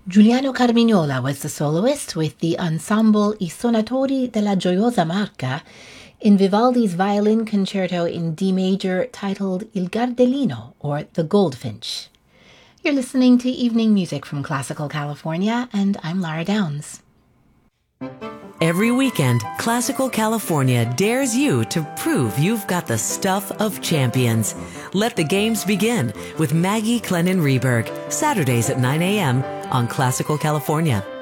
Giuliano Carmignola was the soloist with the ensemble I Suonatori della Gioiosa Marca in Vivaldi's violin concerto in D major titled Il Gardellino, or The Goldfinch. You're listening to Evening Music from Classical California, and I'm Lara Downs. Every weekend, Classical California dares you to prove you've got the stuff of champions. Let the games begin with Maggie Clennon Reberg, Saturdays at 9 a.m. on Classical California.